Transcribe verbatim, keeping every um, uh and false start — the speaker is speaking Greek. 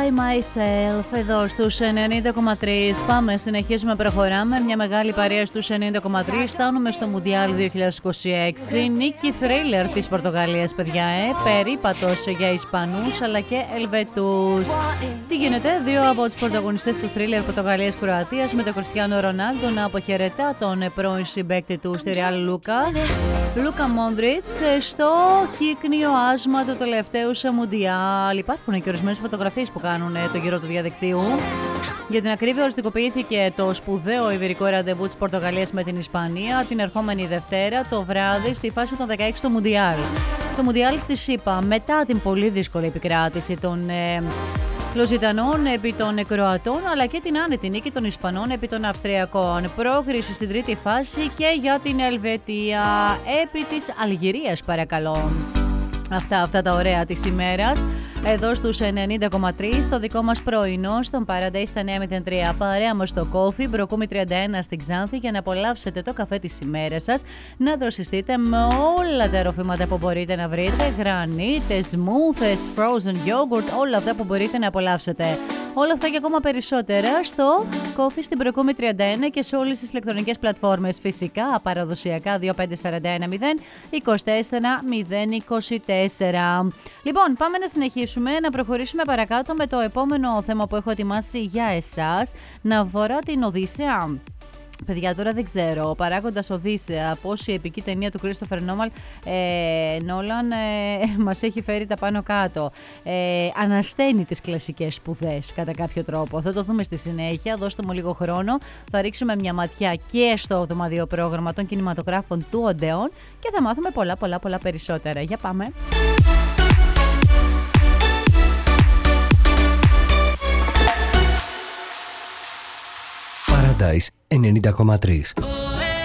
By Myself εδώ στους ενενήντα κόμμα τρία. Πάμε, συνεχίζουμε, προχωράμε. Μια μεγάλη παρέα στους ενενήντα κόμμα τρία. Φτάνουμε στο Μουντιάλ δύο χιλιάδες είκοσι έξι. Νίκη θρίλερ της Πορτογαλίας, παιδιά, ε. Περίπατος για Ισπανούς αλλά και Ελβετούς. Τι γίνεται, δύο από τους πρωταγωνιστές του θρίλερ Πορτογαλίας-Κροατίας, με τον Κριστιάνο Ρονάλντο να αποχαιρετά τον πρώην συμπαίκτη του στη Ρεάλ Λούκα, Λούκα Μόντριτς, στο κύκνιο άσμα του τελευταίου σε Μουντιάλ. Υπάρχουν και ορισμένες φωτογραφίες που κάνουν το γύρο του διαδικτύου. Για την ακρίβεια, οριστικοποιήθηκε το σπουδαίο ιβηρικό ραντεβού της Πορτογαλίας με την Ισπανία την ερχόμενη Δευτέρα το βράδυ στη φάση των δεκαέξι του Μουντιάλ. Το Μουντιάλ στη ΣΥΠΑ, μετά την πολύ δύσκολη επικράτηση των ε, Λουζιτανών επί των Κροατών, αλλά και την άνετη νίκη των Ισπανών επί των Αυστριακών. Πρόκριση στην τρίτη φάση και για την Ελβετία επί της Αλγερίας, παρακαλώ. Αυτά, αυτά τα ωραία της ημέρας εδώ στους ενενήντα κόμμα τρία, στο δικό μας πρωινό στον Paradise εννιά μηδέν τρία. Παρέα μας στο Coffee, Μπροκούμη τριάντα ένα στην Ξάνθη, για να απολαύσετε το καφέ της ημέρας σας, να δροσιστείτε με όλα τα ροφήματα που μπορείτε να βρείτε, γρανίτες, σμούθες, frozen yogurt, όλα αυτά που μπορείτε να απολαύσετε. Όλα αυτά και ακόμα περισσότερα στο Coffee στην Μπροκούμη τριάντα ένα και σε όλες τις ηλεκτρονικές πλατφόρμες. Φυσικά, παραδοσιακά δύο πέντε τέσσερα ένα μηδέν είκοσι τέσσερα μηδέν είκοσι τέσσερα. Λοιπόν, πάμε να συνεχίσουμε, να προχωρήσουμε παρακάτω με το επόμενο θέμα που έχω ετοιμάσει για εσάς, να αφορά την Οδύσσεα. Παιδιά, τώρα δεν ξέρω, ο παράγοντας Οδύσσεα, πώς η επική ταινία του Christopher Nolan ε, Nolan ε, μας έχει φέρει τα πάνω κάτω. Ε, ανασταίνει τις κλασικές σπουδές κατά κάποιο τρόπο. Θα το δούμε στη συνέχεια, δώστε μου λίγο χρόνο. Θα ρίξουμε μια ματιά και στο εβδομαδιαίο πρόγραμμα των κινηματογράφων του Οντεόν και θα μάθουμε πολλά πολλά πολλά περισσότερα. Για πάμε! Paradise ενενήντα κόμμα τρία.